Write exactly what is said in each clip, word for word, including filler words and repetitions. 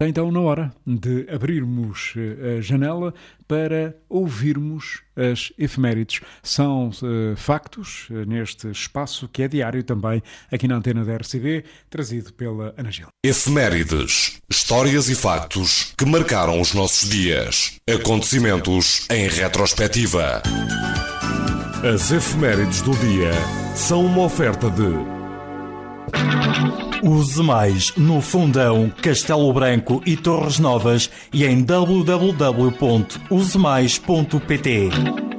Está então na hora de abrirmos a janela para ouvirmos as efemérides. São uh, factos uh, neste espaço que é diário também aqui na antena da R C B, trazido pela Ana Gil. Efemérides. Histórias e factos que marcaram os nossos dias. Acontecimentos em retrospectiva. As efemérides do dia são uma oferta de... Use mais no Fundão, Castelo Branco e Torres Novas e em w w w ponto use mais ponto p t.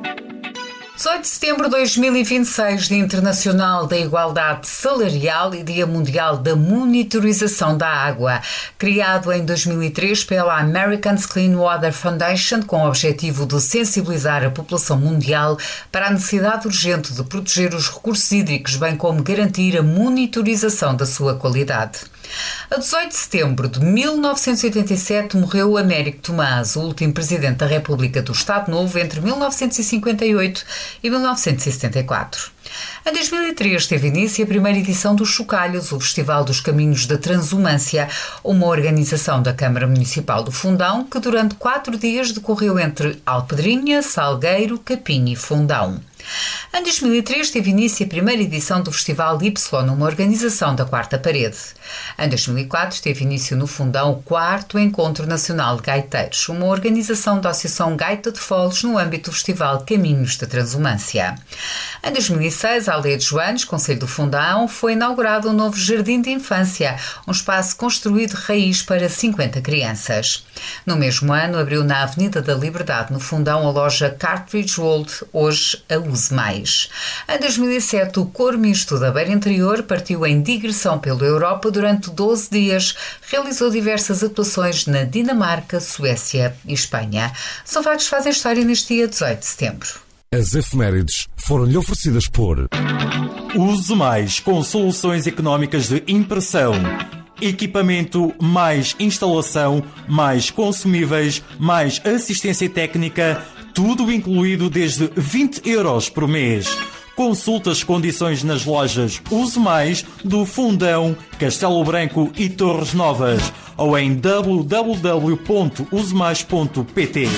dezoito de setembro de dois mil e vinte e seis, Dia Internacional da Igualdade Salarial e Dia Mundial da Monitorização da Água. Criado em dois mil e três pela American Clean Water Foundation com o objetivo de sensibilizar a população mundial para a necessidade urgente de proteger os recursos hídricos, bem como garantir a monitorização da sua qualidade. A dezoito de setembro de mil novecentos e oitenta e sete morreu Américo Tomás, o último presidente da República do Estado Novo entre mil novecentos e cinquenta e oito e mil novecentos e setenta e quatro. Em dois mil e três teve início a primeira edição dos Chocalhos, o Festival dos Caminhos da Transumância, uma organização da Câmara Municipal do Fundão que durante quatro dias decorreu entre Alpedrinha, Salgueiro, Capim e Fundão. Em dois mil e três teve início a primeira edição do Festival Y, uma organização da Quarta Parede. Em dois mil e quatro teve início no Fundão o quarto Encontro Nacional de Gaiteiros, uma organização da Associação Gaita de Foles no âmbito do Festival Caminhos da Transumância. Em dois mil e seis, a Aldeia de Joanes, Concelho do Fundão, foi inaugurado um novo Jardim de Infância, um espaço construído de raiz para cinquenta crianças. No mesmo ano, abriu na Avenida da Liberdade, no Fundão, a loja Cartridge World, hoje a Use Mais. Em dois mil e sete, o Coro Misto da Beira Interior partiu em digressão pela Europa durante doze dias. Realizou diversas atuações na Dinamarca, Suécia e Espanha. São factos que fazem história neste dia dezoito de setembro. As efemérides foram-lhe oferecidas por... Use Mais com soluções económicas de impressão. Equipamento, mais instalação, mais consumíveis, mais assistência técnica, tudo incluído desde vinte euros por mês. Consulte as condições nas lojas Use Mais do Fundão, Castelo Branco e Torres Novas ou em w w w ponto use mais ponto p t.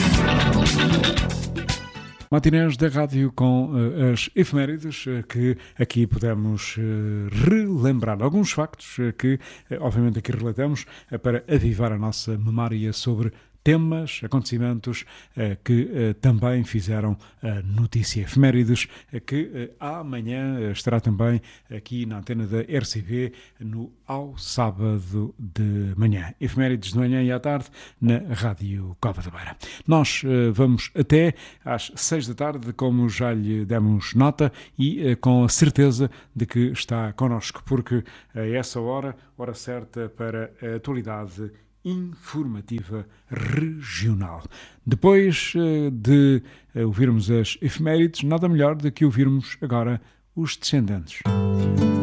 Matinés da Rádio com uh, as efemérides uh, que aqui podemos uh, relembrar alguns factos uh, que, uh, obviamente, aqui relatamos uh, para avivar a nossa memória sobre temas, acontecimentos uh, que uh, também fizeram uh, notícia. Efemérides uh, que uh, amanhã uh, estará também aqui na antena da R C B no ao sábado de manhã. Efemérides de manhã e à tarde na Rádio Cova da Beira. Nós uh, vamos até às seis da tarde, como já lhe demos nota e uh, com a certeza de que está connosco, porque a essa hora, hora certa para a atualidade informativa regional. Depois uh, de uh, ouvirmos as efemérides, nada melhor do que ouvirmos agora os Descendentes.